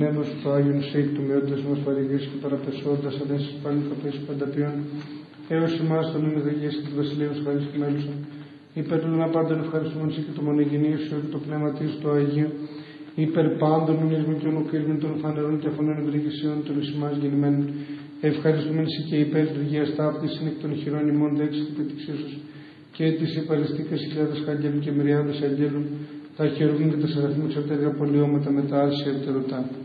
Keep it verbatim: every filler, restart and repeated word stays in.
πνεύμα σου το Άγιον Σέικ του μειώντας μας παρηγής και παραπεσώντας ανέσεις πάλι καπές πανταπιών έως εμάς τον ημεδεγγές και του βασιλείου χάρης και μέλουσα. Υπέρ των απάντων ευχαριστούμενος και το μονογενείο σου και το πνεύμα της του Αγίου. Υπέρ πάντων μηνύσμων και ονοκρίσμων των φανερών και αφωνών εμπρικησιών των εις εμάς γεννημένων. Ευχαριστούμενος και υπέρ του Αγίας Ταύτης είναι εκ των χειρών ημών δέξης της πετυξίωσης και της υπαριστήκας χιλιάδες αγγέλων και μυριάδες αγγέλων, τα χερουβίμ και τα σεραφείμ εξαρτέρια πολιώματα με τα άλσια ευτερωτά.